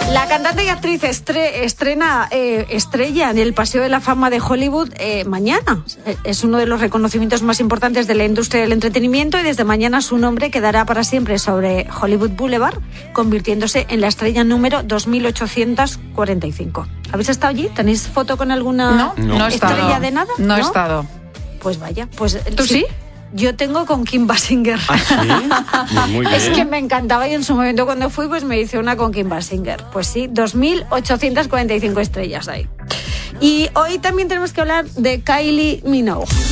La cantante y actriz estrella en el Paseo de la Fama de Hollywood mañana. Es uno de los reconocimientos más importantes de la industria del entretenimiento y desde mañana su nombre quedará para siempre sobre Hollywood Boulevard, convirtiéndose en la estrella número 2845. ¿Habéis estado allí? ¿Tenéis foto con alguna estrella de nada? No he estado. Pues vaya. Pues, ¿Tú sí? Yo tengo con Kim Basinger. ¿Ah, sí? Muy bien. Es que me encantaba y en su momento cuando fui pues me hice una con Kim Basinger. Pues sí, 2845 estrellas hay. Y hoy también tenemos que hablar de Kylie Minogue.